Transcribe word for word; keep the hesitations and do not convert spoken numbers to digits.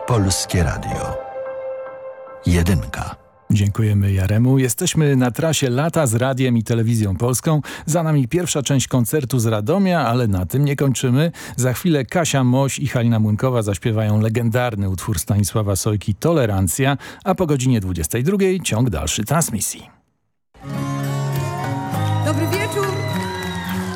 Polskie Radio. Jedynka. Dziękujemy Jaremu. Jesteśmy na trasie lata z radiem i telewizją polską. Za nami pierwsza część koncertu z Radomia, ale na tym nie kończymy. Za chwilę Kasia Moś i Halina Młynkowa zaśpiewają legendarny utwór Stanisława Sojki Tolerancja, a po godzinie dwudziestej drugiej ciąg dalszy transmisji. Dobry wieczór.